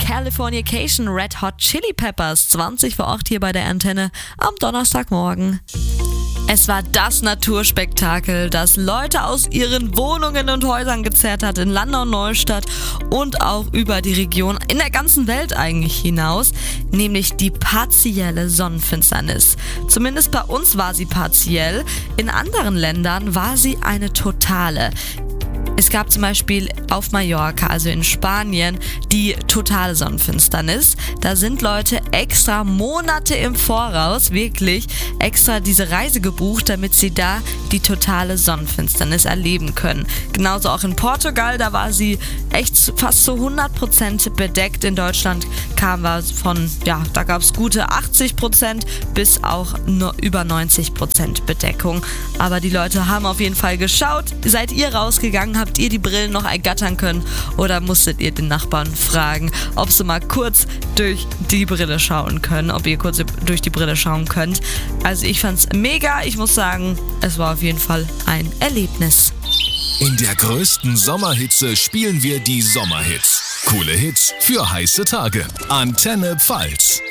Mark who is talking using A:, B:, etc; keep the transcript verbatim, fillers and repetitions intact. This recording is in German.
A: Californication Red Hot Chili Peppers, zwanzig vor acht hier bei der Antenne am Donnerstagmorgen. Es war das Naturspektakel, das Leute aus ihren Wohnungen und Häusern gezerrt hat in Landau-Neustadt und auch über die Region, in der ganzen Welt eigentlich hinaus, nämlich die partielle Sonnenfinsternis. Zumindest bei uns war sie partiell, in anderen Ländern war sie eine totale. Es gab zum Beispiel auf Mallorca, also in Spanien, die totale Sonnenfinsternis. Da sind Leute extra Monate im Voraus, wirklich extra diese Reise gebucht, damit sie da die totale Sonnenfinsternis erleben können. Genauso auch in Portugal, da war sie echt fast zu hundert Prozent bedeckt. In Deutschland kam was von, ja, da gab es gute achtzig Prozent bis auch nur über neunzig Prozent Bedeckung. Aber die Leute haben auf jeden Fall geschaut. Seid ihr rausgegangen? Habt ihr die Brillen noch ergattern können oder musstet ihr den Nachbarn fragen, ob sie mal kurz durch die Brille schauen können, ob ihr kurz durch die Brille schauen könnt? Also ich fand's mega, ich muss sagen, es war auf jeden Fall ein Erlebnis.
B: In der größten Sommerhitze spielen wir die Sommerhits. Coole Hits für heiße Tage. Antenne Pfalz.